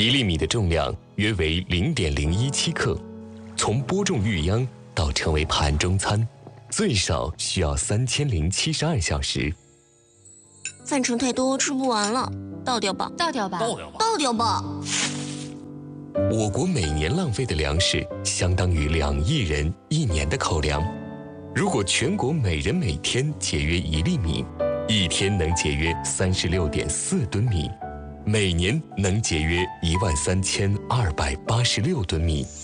1粒米的重量约为0.017克，从播种育秧到成为盘中餐，最少需要3072小时。 饭盛太多，吃不完了，倒掉吧， 倒掉吧， 倒掉吧。 我国每年浪费的粮食相当于2亿人1年的口粮。如果全国每人每天节约1粒米，一天能节约36.4吨米，每年能节约13286吨米。